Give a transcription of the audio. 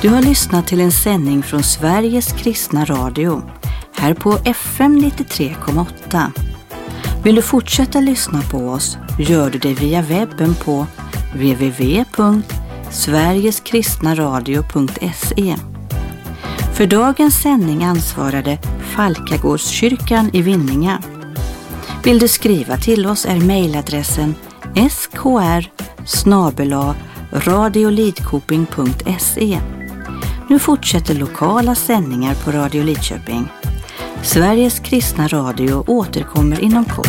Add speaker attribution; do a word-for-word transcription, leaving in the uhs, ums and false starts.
Speaker 1: Du har lyssnat till en sändning från Sveriges kristna radio, här på F M nittiotre komma åtta. Vill du fortsätta lyssna på oss, gör du det via webben på w w w punkt sverigeskristnaradio punkt se. För dagens sändning ansvarade Falkagårdskyrkan i Vinninga. Vill du skriva till oss är mejladressen s k r snabel-a radiolidköping punkt se. Nu fortsätter lokala sändningar på Radio Lidköping. Sveriges kristna radio återkommer inom kort.